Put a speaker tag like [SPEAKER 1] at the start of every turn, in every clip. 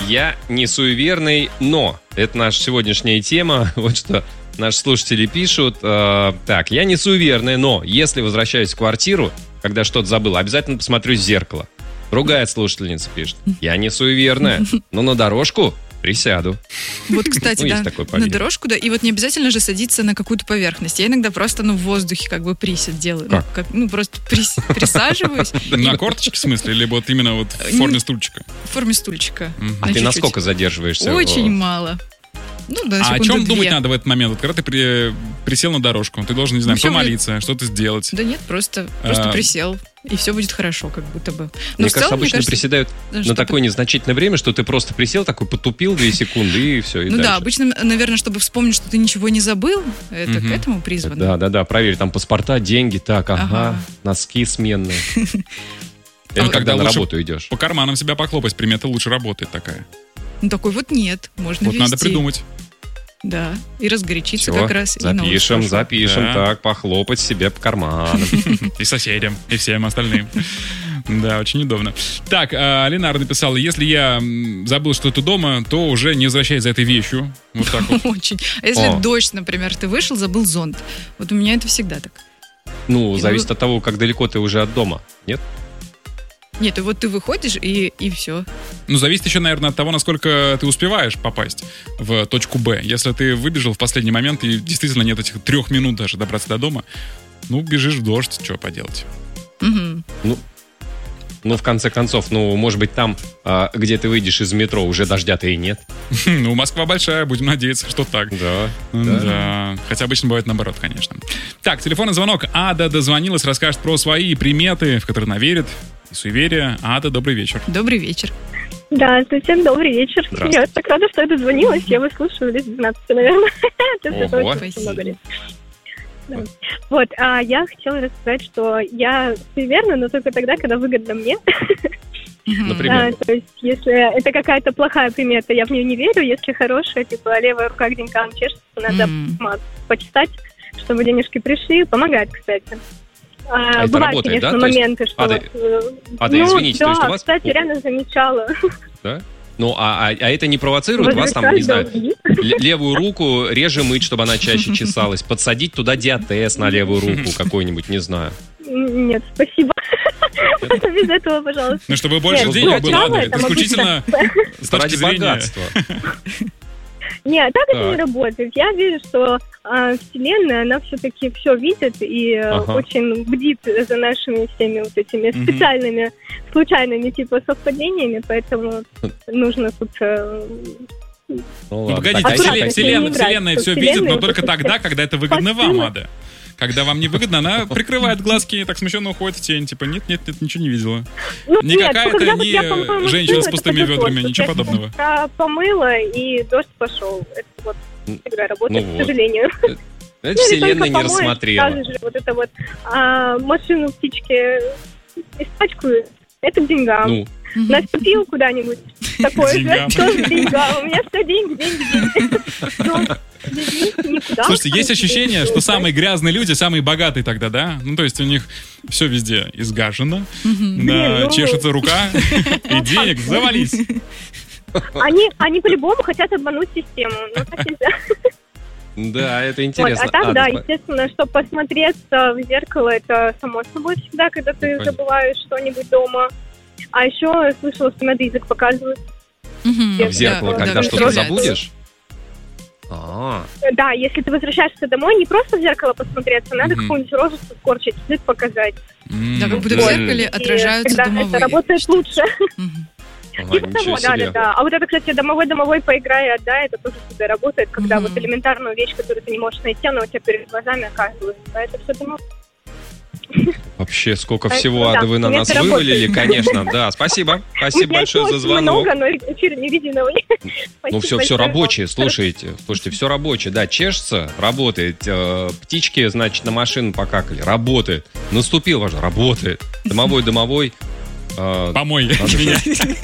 [SPEAKER 1] Я не суеверный, но это наша сегодняшняя тема. Вот что наши слушатели пишут. Так, я не суеверный, но если возвращаюсь в квартиру, когда что-то забыл, обязательно посмотрю в зеркало. Другая слушательница пишет. Я не суеверная, но на дорожку присяду.
[SPEAKER 2] Вот, кстати, да, на дорожку, да, и вот не обязательно же садиться на какую-то поверхность. Я иногда просто, в воздухе как бы присед делаю.
[SPEAKER 1] Как?
[SPEAKER 2] Просто присаживаюсь.
[SPEAKER 3] На корточке, в смысле, или вот именно вот в форме стульчика?
[SPEAKER 2] В форме стульчика.
[SPEAKER 1] А ты насколько задерживаешься?
[SPEAKER 2] Очень мало.
[SPEAKER 3] А о чем думать надо в этот момент? Вот когда ты присел на дорожку, ты должен, не знаю, помолиться, что-то сделать.
[SPEAKER 2] Да нет, просто присел, и все будет хорошо, как будто бы.
[SPEAKER 1] Мне кажется, обычно приседают на такое незначительное время, что ты просто присел, такой потупил 2 секунды, и все, и дальше.
[SPEAKER 2] Да, обычно, наверное, чтобы вспомнить, что ты ничего не забыл, это к этому призвано.
[SPEAKER 1] Да, проверь, там паспорта, деньги, так, носки сменные. Это когда на работу идешь.
[SPEAKER 3] По карманам себя похлопать, примета лучше работает такая.
[SPEAKER 2] Такой вот нет, можно вести.
[SPEAKER 3] Вот надо придумать.
[SPEAKER 2] Да, и разгорячиться
[SPEAKER 1] все,
[SPEAKER 2] как раз.
[SPEAKER 1] Запишем, да. Так, похлопать себе по карманам.
[SPEAKER 3] И соседям, и всем остальным. Да, очень удобно. Так, Ленар написала, если я забыл что-то дома, то уже не возвращайся за этой вещью. Вот так вот.
[SPEAKER 2] Очень. А если дождь, например, ты вышел, забыл зонт? Вот у меня это всегда так.
[SPEAKER 1] Зависит от того, как далеко ты уже от дома, нет?
[SPEAKER 2] Нет, и вот ты выходишь, и все.
[SPEAKER 3] Зависит еще, наверное, от того, насколько ты успеваешь попасть в точку Б. Если ты выбежал в последний момент, и действительно нет этих 3 минут даже добраться до дома, бежишь в дождь, что поделать.
[SPEAKER 2] Угу.
[SPEAKER 1] В конце концов, может быть, там, где ты выйдешь из метро, уже дождя-то и нет.
[SPEAKER 3] Москва большая, будем надеяться, что так.
[SPEAKER 1] Да.
[SPEAKER 3] Хотя обычно бывает наоборот, конечно. Так, телефонный звонок. Ада дозвонилась, расскажет про свои приметы, в которые она верит, и суеверия. Ада, добрый вечер.
[SPEAKER 2] Добрый вечер.
[SPEAKER 4] Да, всем добрый вечер. Я так рада, что я дозвонилась. Я вас слушаю лет 12, наверное. Это очень много лет. Да. Вот, я хотела рассказать, что я суеверна, но только тогда, когда выгодно мне.
[SPEAKER 1] Например?
[SPEAKER 4] То есть, если это какая-то плохая примета, я в нее не верю. Если хорошая, типа левая рука к деньгам чешется, надо почитать, чтобы денежки пришли. Помогает, кстати.
[SPEAKER 1] Это
[SPEAKER 4] бывают,
[SPEAKER 1] работает,
[SPEAKER 4] конечно,
[SPEAKER 1] да?
[SPEAKER 4] моменты, что...
[SPEAKER 1] Ада, извините,
[SPEAKER 4] да,
[SPEAKER 1] то есть у вас...
[SPEAKER 4] кстати, реально замечала.
[SPEAKER 1] Да? А это не провоцирует вас, там, не знаю, левую руку реже мыть, чтобы она чаще чесалась, подсадить туда диатез на левую руку какой-нибудь, не знаю?
[SPEAKER 4] Нет, спасибо. Без этого, пожалуйста.
[SPEAKER 3] Чтобы больше денег было, это исключительно с точки зрения
[SPEAKER 1] богатства.
[SPEAKER 4] Нет, так это не работает. Я вижу, что Вселенная, она все-таки все видит и очень бдит за нашими всеми вот этими специальными, случайными типа совпадениями, поэтому нужно тут...
[SPEAKER 3] Погодите, Вселенная все видит, но только тогда, когда это выгодно вам, Ада. Когда вам не выгодно, она прикрывает глазки, так смущенно уходит в тень. Типа, нет, ничего не видела. Никакая-то не женщина с пустыми ведрами, ничего подобного.
[SPEAKER 4] Помыла, и дождь пошел. Это вот всегда работает, к сожалению.
[SPEAKER 1] Это Вселенная не рассмотрела.
[SPEAKER 4] Вот это вот машину птички испачкают, это к деньгам. Наступил куда-нибудь, такое же, тоже к деньгам. У меня все деньги.
[SPEAKER 3] Слушайте, есть ощущение, что самые грязные люди самые богатые тогда, да? То есть у них все везде изгажено, чешется рука, и денег завались.
[SPEAKER 4] Они по-любому хотят обмануть систему, но так нельзя.
[SPEAKER 1] Да, это интересно.
[SPEAKER 4] А так, да, естественно, что посмотреться в зеркало, это само собой всегда, когда ты забываешь что-нибудь дома. А еще я слышала, что надо язык показывать.
[SPEAKER 1] В зеркало, когда что-то забудешь?
[SPEAKER 4] Да, если ты возвращаешься домой, не просто в зеркало посмотреться, надо какую-нибудь рожицу скорчить, язык показать.
[SPEAKER 2] Да, как будто в зеркале отражаются домовые.
[SPEAKER 4] Это работает лучше.
[SPEAKER 1] Типа того,
[SPEAKER 4] да. А вот это, кстати, домовой поиграй и отдай, это тоже всегда работает, когда вот элементарную вещь, которую ты не можешь найти, она у тебя перед глазами оказывается. Это все домовое.
[SPEAKER 1] Вообще, сколько всего, Ада, вы на нас вывалили, конечно. Да, спасибо. Спасибо большое за звонок.
[SPEAKER 4] Много, но эфир не видно.
[SPEAKER 1] Все рабочее, слушайте, все рабочее. Да, чешется, работает. Птички, значит, на машину покакали, работает. Наступил ваш, работает. Домовой.
[SPEAKER 3] Помой меня.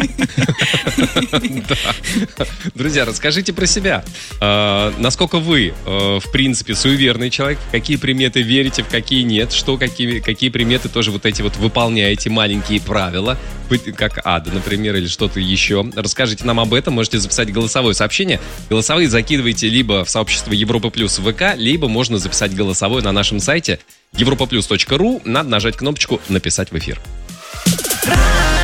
[SPEAKER 1] Друзья, расскажите про себя. Насколько вы, в принципе, суеверный человек? В какие приметы верите, в какие нет? Какие приметы тоже вот эти вот выполняете, маленькие правила? Как ада, например, или что-то еще. Расскажите нам об этом. Можете записать голосовое сообщение. Голосовые закидывайте либо в сообщество Европа Плюс в ВК, либо можно записать голосовое на нашем сайте europaplus.ru. Надо нажать кнопочку «Написать в эфир».